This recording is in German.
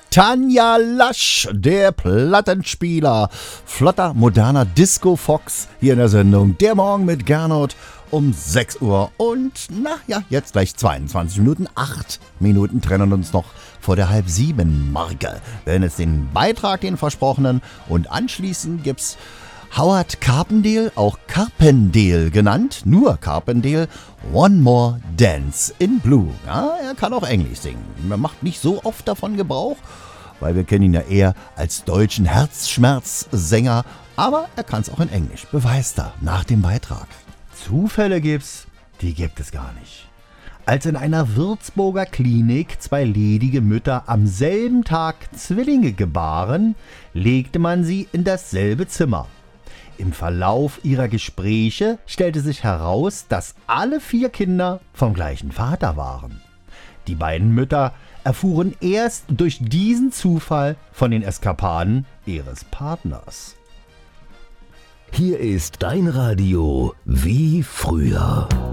Tanja Lasch, der Plattenspieler. Flotter, moderner Disco-Fox hier in der Sendung. Der Morgen mit Gernot um 6 Uhr. Und jetzt gleich 22 Minuten. 8 Minuten trennen uns noch vor der halb 7 Marke. Wir werden jetzt den Beitrag, den versprochenen. Und anschließend gibt's Howard Carpendale, auch Carpendale genannt, nur Carpendale, One More Dance in Blue. Ja, er kann auch Englisch singen. Er macht nicht so oft davon Gebrauch, weil wir kennen ihn ja eher als deutschen Herzschmerzsänger, aber er kann es auch in Englisch. Beweist er nach dem Beitrag. Zufälle die gibt es gar nicht. Als in einer Würzburger Klinik 2 ledige Mütter am selben Tag Zwillinge gebaren, legte man sie in dasselbe Zimmer. Im Verlauf ihrer Gespräche stellte sich heraus, dass alle 4 Kinder vom gleichen Vater waren. Die beiden Mütter erfuhren erst durch diesen Zufall von den Eskapaden ihres Partners. Hier ist dein Radio wie früher.